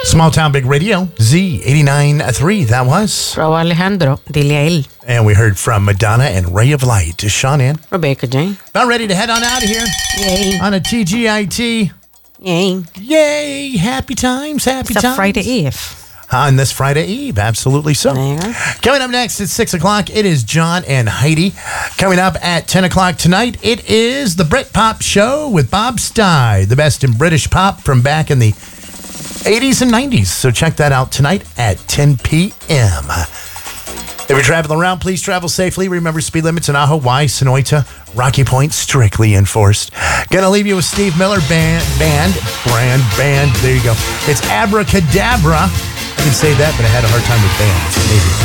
Small Town Big Radio, Z89.3, that was. Raul Alejandro, dile a él. And we heard from Madonna and Ray of Light to Sean Ann. Rebecca Jane. About ready to head on out of here. Yay. On a TGIT. Yay. Yay. Happy times, happy It's times. a Friday Eve. On this Friday Eve, absolutely so. Yeah. Coming up next at 6 o'clock, it is John and Heidi. Coming up at 10 o'clock tonight, it is the Britpop Show with Bob Stye, the best in British pop from back in the 80s and 90s. So check that out tonight at 10 p.m. If you're traveling around, please travel safely. Remember, speed limits in Ajo, Y, Sonoita, Rocky Point, strictly enforced. Gonna leave you with Steve Miller Band. There you go. It's Abracadabra. I can say that, but I had a hard time with band. Maybe.